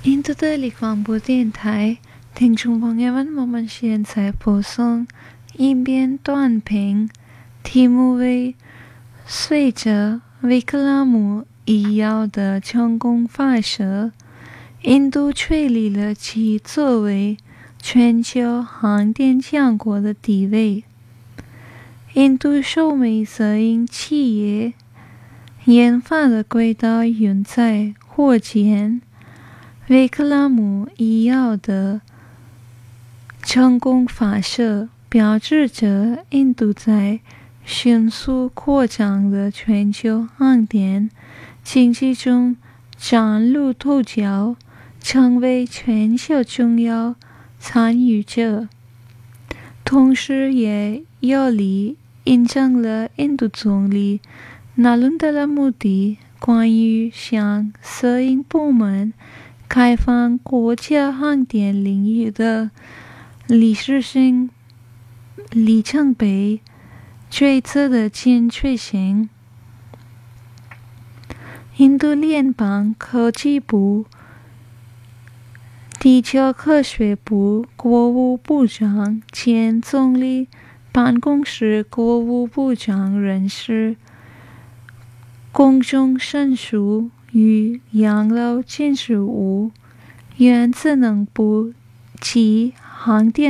印度的立广播电台听众朋友们，我们现在播送一篇短评，题目为随着维克拉姆1号的成功发射，印度确立了其作为全球航天强国的地位。印度首枚私营企业研发的轨道运载火箭维克拉姆1号的成功发射，标志着印度在迅速扩张的全球航天经济中崭露头角，成为全球重要参与者。同时也有力印证了印度总理纳伦德拉穆迪关于向私营部门开放国家航天领域的历史性里程碑决策的正确性。印度联邦科技部、地球科学部国务部长兼总理办公室国务部长人士公众申诉与养老建筑物、原子能部及航天